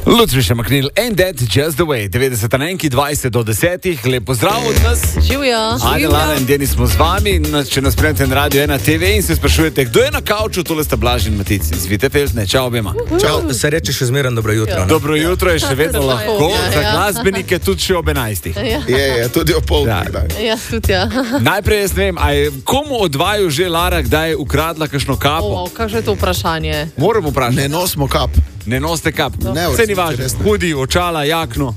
Ludwig McNeil and That Just the Way, 90 na enki, 20 do 10. Lep pozdrav od nas. Živijo. Ajde, Lara in Deni smo z vami. Če nas spremljate na Radio 1 TV in se sprašujete, kdo je na kauču, tole sta Blaž in Matic. Zvite Feltne, čau obema. Čau, se reče še zmeraj dobro jutro. Ne? Dobro jutro je še vedno lahko, za glasbenike tudi še ob 11. Je, tudi ob pol. Ja, tudi ja. Najprej jaz ne vem, a je komu od vaju že Lara kdaj ukradla kakšno kapo? Kakšno je to vprašanje? Moram vprašati. Ne nosimo kap. Ne nosite kap. Ne, vse ni važno. Hudi, očala, jakno.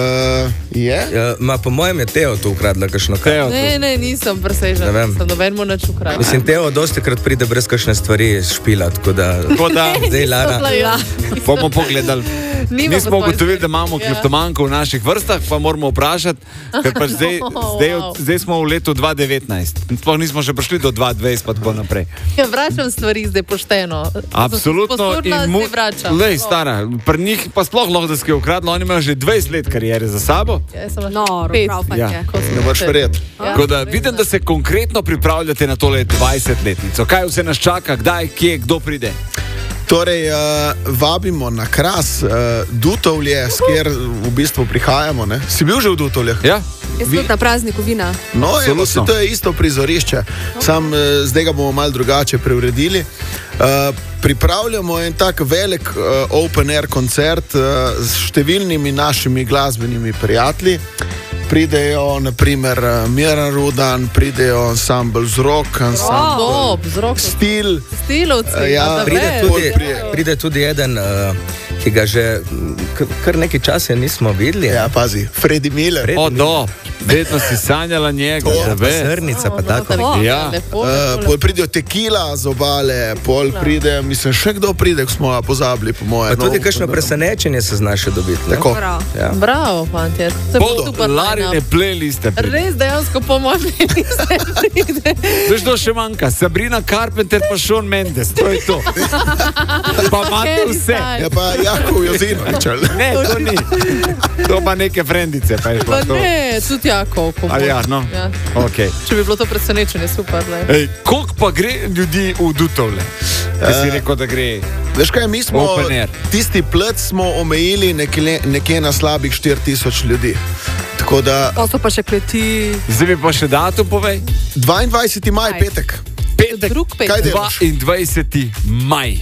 Je? Po mojem je Teo tu ukradla kakšno kapo. Ne, nisem presežen. Ne vem. Sem nobenemu nič ukradla. Mislim, Teo dosti krat pride brez kakšne stvari špila, tako da zdaj Lara. Bomo pogledali. Mi smo ugotovili, da imamo kleptomanko v naših vrstah, pa moramo vprašati, ker pač zdaj smo v letu 2019. Sploh nismo še prišli do 2020 pa tako naprej. Ja, vračam stvari zdaj pošteno. Absolutno. Lej, stara, pri njih pa sploh lahko, da si je ukradla, oni imajo že 20 let karijere za sabo. Ja, sem prav fajn. Ne boš verjeti. Tako da vidim, da se konkretno pripravljate na tole 20-letnico. Kaj vse nas čaka, kdaj, kje, kdo pride? Torej, vabimo na Kras Dutovlje, s kjer v bistvu prihajamo. Ne? Si bil že v Dutovljah? Ja. Jaz tudi na prazniku vina. No, evo, to je isto prizorišče. Sam zdaj ga bomo malo drugače preuredili. Pripravljamo en tak velik open air koncert s številnimi našimi glasbenimi prijatelji. Pridejo, naprimer, Miran Rudan, pridejo ansambl Zrok, ansambl Stil. Stilovci. Ja, Pride tudi eden, ki ga že kar nekaj časa nismo videli. Ja, pazi, Freddy Miller. Vedno si sanjala njega, da ve. Srnica pa tako. Ja. Pol pridejo Tequila z obale, pol pride, mislim, še kdo pride, ko smo ga pozabili, po moje. Pa tudi kakšno presenečenje se znaš dobiti. Tako. Ja. Bravo, fantje. Bodo Larine playliste. Res dejansko po mojem playliste pride. Veš, to še manjka. Sabrina Carpenter pa Shawn Mendes. To je to. Pa imate vse. Ja, pa Jakov Jozinovič. Ne, to ni. To pa neke frendice. Pa ne, tudi Jakov. Ja, no. Ja. Okay. Če bi bilo to presenečenje, super. Koliko pa gre ljudi v Dutovlje? Ti si rekel, da gre. Veš kaj, mi smo tisti plec smo omejili nekje na slabih 4000 ljudi. Tako da... To so pa še kleti. Zdaj mi pa še datum povej. 22. maj, petek. Kaj delaš? 22. maj.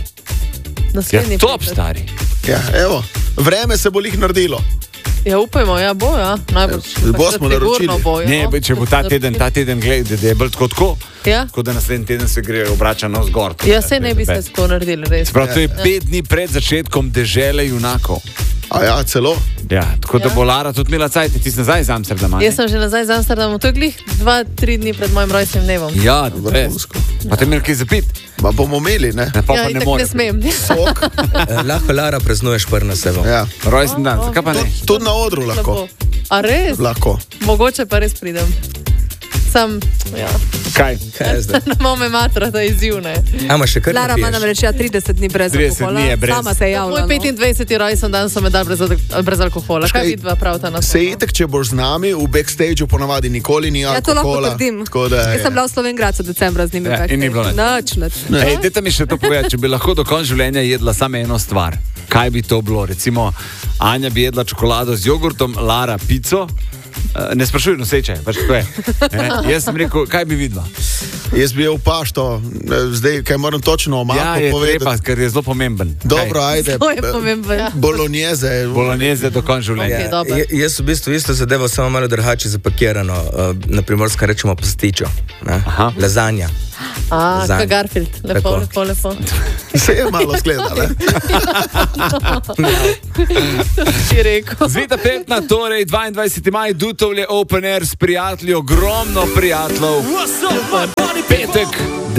Ja, top, stari. Ja, evo, vreme se bo lih naredilo. Ja, upajmo, ja, bo, ja. Bo smo naročili. Ne, če bo ta teden gledaj, da je bolj tako, ja? Tako da naslednji teden se gre obrača na vzgor. Ja, se ne bi se tako naredili, res. Sprav, to je 5 dni pred začetkom Dežele junakov. A ja, celo? Ja, tako da bo Lara tudi imela cajt, ti si nazaj iz Amsterdama. Jaz sem že nazaj iz Amsterdama, to je glih 2-3 dni pred mojim rojstnim dnevom. Ja, vrhunsko. Pa te imeli kaj zapit? Ma bomo imeli, ne? Pa ja, ne more. Ne smem. Sok. Lahko Lara praznuješ prna sebo. Ja. Rojstni dan, zakaj pa ne? Tudi na odru lahko. A res? Lahko. Mogoče pa res pridem. Sam, ja. Kaj je zdaj? Imamo me matra, da izjivne. Ama še kar Lara ima namreč 30 dni brez alkohola. 30 dni je brez. Sama se je javila. Moj 25. rojsten dan so me dali brez alkohola. Kaj vidva pravta na to? Se itek, če boš z nami, v backstageu ponavadi nikoli ni alkohola. Ja, to lahko potrdim. Jaz sem bila v Slovenj-Gradcu decembra z njimi. Ja, in ni bilo nič. Dajte mi še to povedati, če bi lahko do konca življenja jedla samo eno stvar. Kaj bi to bilo? Recimo, Anja bi jedla čokolado z jogurtom, Lara pico. Ne sprašuj noseče, pač tako je. Jaz sem rekel, kaj bi videla? Jaz bi je v pašto, zdaj, kaj moram točno o maku povedati. Ja, je treba, ker je zelo pomemben. Dobro, ajde. To je pomemben. Bolognese do konca življenja. Jaz v bistvu isto zadevo, samo malo drugače zapakirano. Na Primorska rečemo pastičo. Lazanja. Kaj Garfield. Lepo. Se je malo skleda, ne? To si rekel. Zvita Feltna, torej 22. maj, Dutovlje Open Air s prijatelji, ogromno prijateljev. Petek,